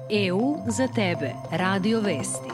EU za tebe. Radio Vesti.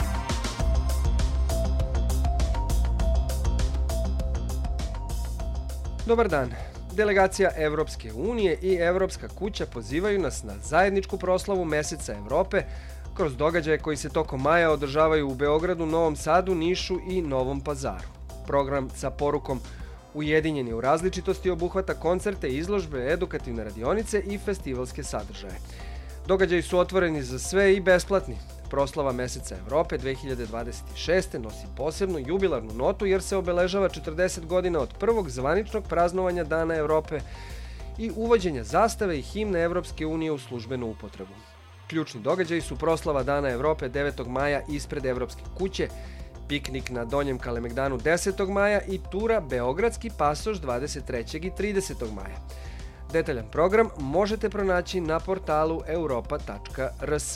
Dobar dan. Delegacija Evropske unije i Evropska kuća pozivaju nas na zajedničku proslavu Meseca Evrope kroz događaje koji se tokom maja održavaju u Beogradu, Novom Sadu, Nišu i Novom Pazaru. Program sa porukom Ujedinjeni u različitosti obuhvata koncerte, izložbe, edukativne radionice i festivalske sadržaje. Događaji su otvoreni za sve i besplatni. Proslava Meseca Evrope 2026. nosi posebnu jubilarnu notu jer se obeležava 40 godina od prvog zvaničnog praznovanja Dana Evrope i uvođenja zastave i himne Evropske unije u službenu upotrebu. Ključni događaji su proslava Dana Evrope 9. maja ispred Evropske kuće, piknik na Donjem Kalemegdanu 10. maja i tura Beogradski pasoš 23. i 30. maja. Detaljan program možete pronaći na portalu europa.rs.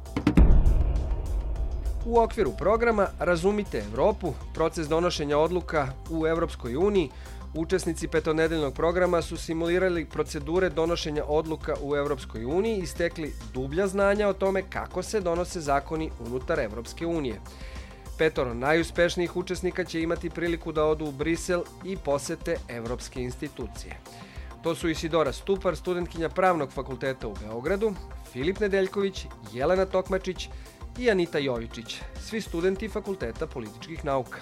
U okviru programa Razumite Evropu, proces donošenja odluka u Evropskoj uniji, učesnici petonedeljnog programa su simulirali procedure donošenja odluka u Evropskoj uniji i stekli dublja znanja o tome kako se donose zakoni unutar Evropske unije. 5 najuspešnijih učesnika će imati priliku da odu u Brisel i posete evropske institucije. To su Isidora Stupar, studentkinja Pravnog fakulteta u Beogradu, Filip Nedeljković, Jelena Tokmačić i Anita Jovičić, svi studenti Fakulteta političkih nauka.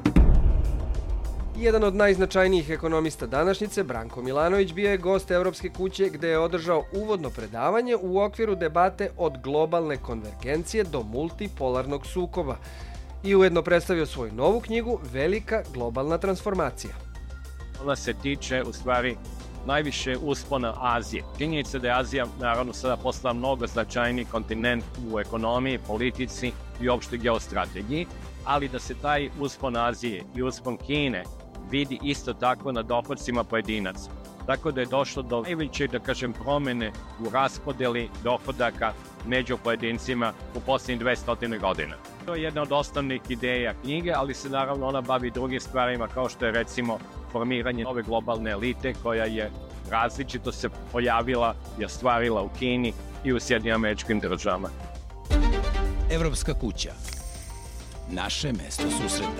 Jedan od najznačajnijih ekonomista današnjice, Branko Milanović, bio je gost Evropske kuće gde je održao uvodno predavanje u okviru debate od globalne konvergencije do multipolarnog sukoba i ujedno predstavio svoju novu knjigu Velika globalna transformacija. Ona se tiče, u stvari, najviše uspona Azije. Činjenica da je Azija, naravno, sada postala mnogo značajniji kontinent u ekonomiji, politici i opštoj geostrategiji, ali da se taj uspon Azije i uspon Kine vidi isto tako na dohodcima pojedinaca. Tako da je došlo do najveće, promene u raspodeli dohodaka među pojedincima u posljednjih 200 godina. To je jedna od osnovnih ideja knjige, ali se naravno ona bavi drugim stvarima kao što je recimo formiranje nove globalne elite koja je različito se pojavila i ostvarila u Kini i u Sjedinjenim Američkim Državama. Evropska kuća. Naše mesto susreta.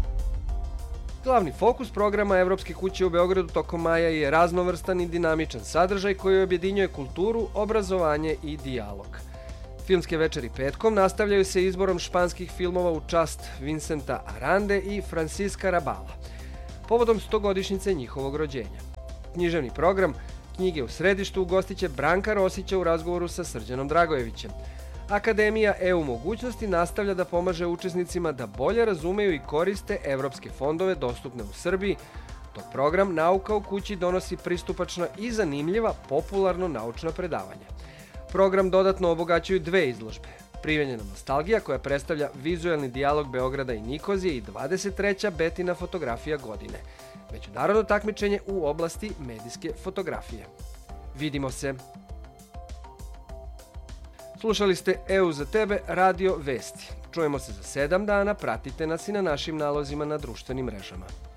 Glavni fokus programa Evropske kuće u Beogradu tokom maja je raznovrstan i dinamičan sadržaj koji objedinjuje kulturu, obrazovanje i dijalog. Filmske večeri petkom nastavljaju se izborom španskih filmova u čast Vincenta Arande i Francisca Rabala, povodom 100-godišnjice njihovog rođenja. Književni program Knjige u središtu ugostiće Branka Rosića u razgovoru sa Srđanom Dragojevićem. Akademija EU mogućnosti nastavlja da pomaže učesnicima da bolje razumeju i koriste evropske fondove dostupne u Srbiji, dok program Nauka u kući donosi pristupačna i zanimljiva popularno-naučna predavanja. Program dodatno obogaćuju 2 izložbe. Privenjena nostalgija koja predstavlja vizuelni dijalog Beograda i Nikozije i 23. Betina fotografija godine. Međunarodno takmičenje u oblasti medijske fotografije. Vidimo se! Slušali ste EU za tebe, Radio Vesti. Čujemo se za 7 dana, pratite nas i na našim nalozima na društvenim mrežama.